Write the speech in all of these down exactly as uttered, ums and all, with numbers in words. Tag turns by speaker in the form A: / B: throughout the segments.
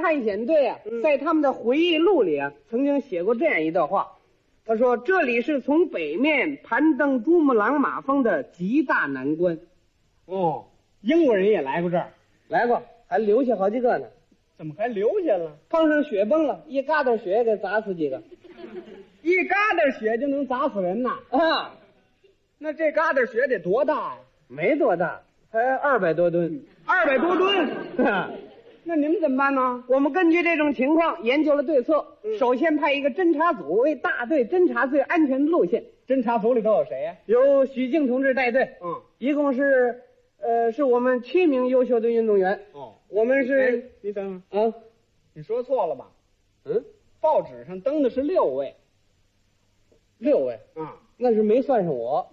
A: 探险队啊，嗯、在他们的回忆录里啊，曾经写过这样一段话。他说：“这里是从北面攀登珠穆朗玛峰的极大难关。”
B: 哦，英国人也来过这儿，
A: 来过，还留下好几个呢。
B: 怎么还留下了？
A: 碰上雪崩了，一疙瘩雪给砸死几个。
B: 一疙瘩雪就能砸死人呐！
A: 啊，
B: 那这疙瘩雪得多大呀？
A: 没多大，才二百多吨。
B: 二百多吨。那你们怎么办呢？
A: 我们根据这种情况研究了对策。嗯、首先派一个侦察组为大队侦察最安全的路线。
B: 侦察组里头有谁呀、啊？
A: 有许静同志带队。嗯，一共是呃是我们七名优秀的运动员。哦，我们是、
B: 哎、你等
A: 等啊，
B: 你说错了吧？
A: 嗯，
B: 报纸上登的是六位。
A: 六位
B: 啊、嗯，
A: 那是没算上我。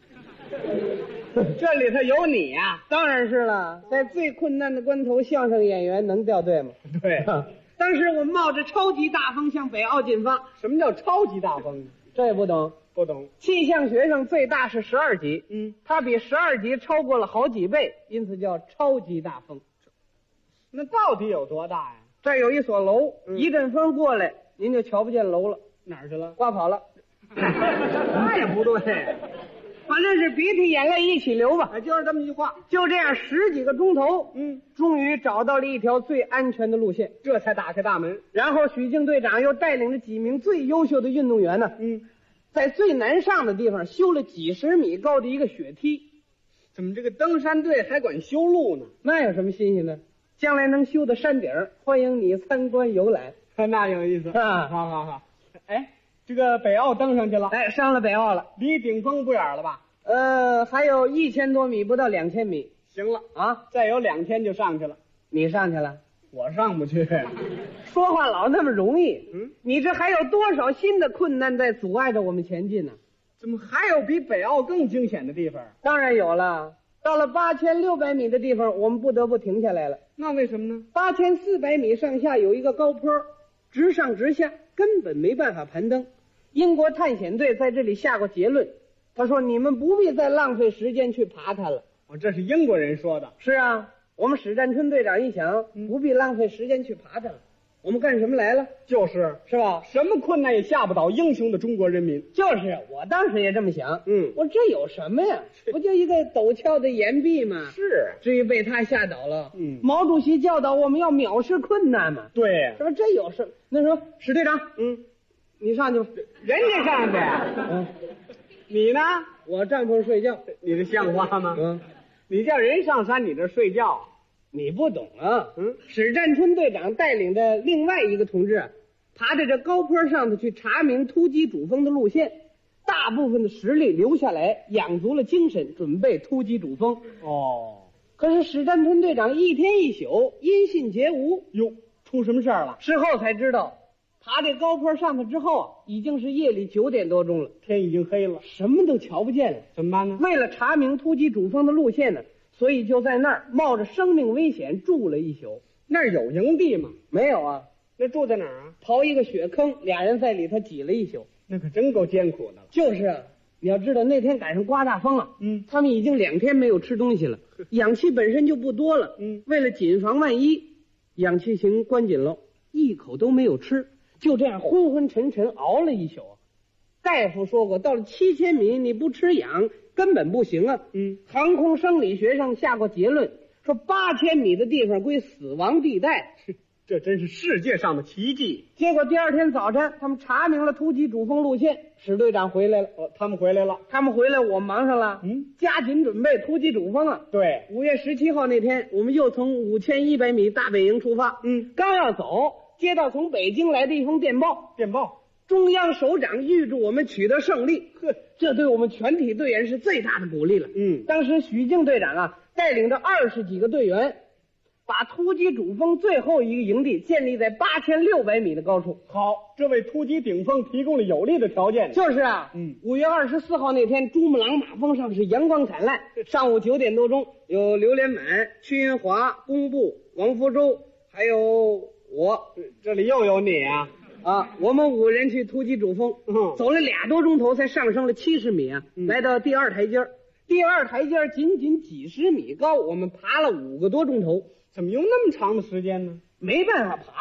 B: 这里头有你呀、啊，
A: 当然是了。在最困难的关头，相声演员能掉队吗？
B: 对。
A: 当时我们冒着超级大风向北澳进发。
B: 什么叫超级大风？
A: 这也不懂。
B: 不懂。
A: 气象学上最大是十二级，
B: 嗯，
A: 它比十二级超过了好几倍，因此叫超级大风。
B: 那到底有多大呀？
A: 这儿有一所楼，嗯、一阵风过来，您就瞧不见楼了。
B: 哪儿去了？
A: 刮跑了。
B: 那也不对。
A: 反正是鼻涕眼泪一起流吧，
B: 就是这么一句话。
A: 就这样十几个钟头，
B: 嗯，
A: 终于找到了一条最安全的路线，
B: 这才打开大门。
A: 然后许静队长又带领着几名最优秀的运动员呢，
B: 嗯，
A: 在最难上的地方修了几十米高的一个雪梯。
B: 怎么这个登山队还管修路呢？
A: 那有什么新鲜的？将来能修到山顶，欢迎你参观游览。
B: 那有意思
A: 啊！
B: 好好好。哎，这个北澳登上去了，
A: 哎，上了北澳了，
B: 离顶峰不远了吧？
A: 呃，还有一千多米，不到两千米。
B: 行了
A: 啊，
B: 再有两天就上去了。
A: 你上去了，
B: 我上不去。
A: 说话老那么容易，
B: 嗯，
A: 你这还有多少新的困难在阻碍着我们前进呢？
B: 怎么还有比北澳更惊险的地方？
A: 当然有了。到了八千六百米的地方，我们不得不停下来了。
B: 那为什么呢？
A: 八千四百米上下有一个高坡，直上直下，根本没办法攀登。英国探险队在这里下过结论，他说你们不必再浪费时间去爬它了。
B: 哦，这是英国人说的。
A: 是啊，我们史占春队长一想，嗯、不必浪费时间去爬它了。我们干什么来了？
B: 就是
A: 是吧？
B: 什么困难也吓不倒英雄的中国人民。
A: 就是我当时也这么想。
B: 嗯，
A: 我这有什么呀？不就一个陡峭的岩壁吗？
B: 是。
A: 至于被他吓倒了。
B: 嗯，
A: 毛主席教导我们要藐视困难嘛。
B: 对呀。
A: 是吧？这有什么？那时候史队长，
B: 嗯，
A: 你上去吧。
B: 人家上去。
A: 嗯，
B: 你呢？
A: 我帐篷睡觉。
B: 你这像话吗？
A: 嗯，
B: 你叫人上山，你这睡觉。
A: 你不懂啊，
B: 嗯，
A: 史占春队长带领着另外一个同志啊，爬在这高坡上头去查明突击主峰的路线，大部分的实力留下来，养足了精神，准备突击主峰。
B: 哦，
A: 可是史占春队长一天一宿音信皆无。
B: 哟，出什么事儿了？
A: 事后才知道，爬这高坡上头之后啊，已经是夜里九点多钟了，
B: 天已经黑了，
A: 什么都瞧不见了。
B: 怎么办呢？
A: 为了查明突击主峰的路线呢，所以就在那儿冒着生命危险住了一宿。
B: 那儿有营地吗？
A: 没有啊。
B: 那住在哪儿啊？
A: 刨一个雪坑，俩人在里头挤了一宿。
B: 那可真够艰苦的了。
A: 就是啊，你要知道那天赶上刮大风啊，
B: 嗯，
A: 他们已经两天没有吃东西了，氧气本身就不多了，
B: 嗯，
A: 为了谨防万一，氧气瓶关紧了，一口都没有吃，就这样昏昏沉沉熬了一宿。大夫说过，到了七千米你不吃氧根本不行啊。
B: 嗯，
A: 航空生理学上下过结论，说八千米的地方归死亡地带。
B: 这真是世界上的奇迹。
A: 结果第二天早晨，他们查明了突击主峰路线，史队长回来了。
B: 哦，他们回来了。
A: 他们回来，我忙上了。
B: 嗯，
A: 加紧准备突击主峰啊。
B: 对，
A: 五月十七号那天，我们又从五千一百米大本营出发。
B: 嗯，
A: 刚要走，接到从北京来的一封电报。
B: 电报。
A: 中央首长预祝我们取得胜利，呵，这对我们全体队员是最大的鼓励了。
B: 嗯，
A: 当时许静队长啊，带领着二十几个队员，把突击主峰最后一个营地建立在八千六百米的高处。
B: 好，这为突击顶峰提供了有利的条件。
A: 就是啊，
B: 嗯，
A: 五月二十四号那天，珠穆朗玛峰上是阳光灿烂。上午九点多钟，有刘连满、屈云华、工部、王福洲，还有我，
B: 这里又有你啊。
A: 啊，我们五人去突击主峰，
B: 嗯，
A: 走了俩多钟头才上升了七十米啊，
B: 嗯，
A: 来到第二台阶，第二台阶仅仅几十米高，我们爬了五个多钟头。
B: 怎么用那么长的时间呢？
A: 没办法爬。